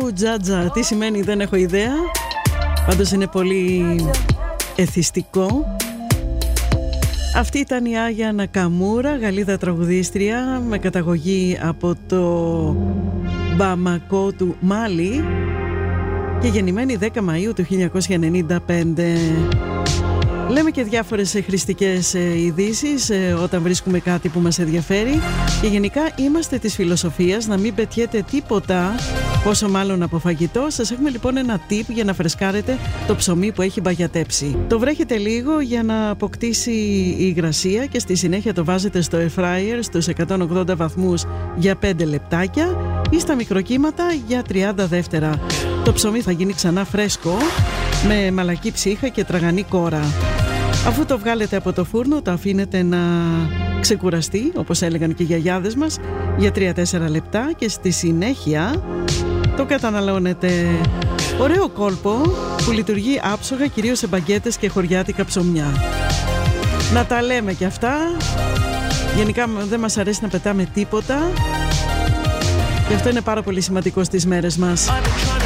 Τζάτζα. Τι σημαίνει δεν έχω ιδέα. Πάντως είναι πολύ εθιστικό. Αυτή ήταν η Άγια Νακαμούρα, Γαλλίδα τραγουδίστρια με καταγωγή από το Μπαμακό του Μάλι και γεννημένη 10 Μαΐου του 1995. Λέμε και διάφορες χρηστικές ειδήσεις όταν βρίσκουμε κάτι που μας ενδιαφέρει και γενικά είμαστε της φιλοσοφίας να μην πετιέται τίποτα, πόσο μάλλον από φαγητό. Σας έχουμε λοιπόν ένα tip για να φρεσκάρετε το ψωμί που έχει μπαγιατέψει. Το βρέχετε λίγο για να αποκτήσει η υγρασία και στη συνέχεια το βάζετε στο air fryer στους 180 βαθμούς για 5 λεπτάκια ή στα μικροκύματα για 30 δεύτερα. Το ψωμί θα γίνει ξανά φρέσκο με μαλακή ψύχα και τραγανή κόρα. Αφού το βγάλετε από το φούρνο, το αφήνετε να ξεκουραστεί, όπως έλεγαν και οι γιαγιάδες μας, για 3-4 λεπτά και στη συνέχεια το καταναλώνετε. Ωραίο κόλπο που λειτουργεί άψογα κυρίως σε μπαγκέτες και χωριάτικα ψωμιά. Να τα λέμε και αυτά. Γενικά δεν μας αρέσει να πετάμε τίποτα και αυτό είναι πάρα πολύ σημαντικό στις μέρες μας.